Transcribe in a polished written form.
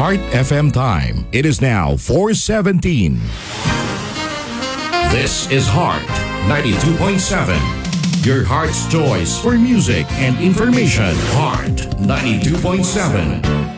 Heart FM time. It is now 4:17. This is Heart 92.7. Your heart's choice for music and information. Heart 92.7.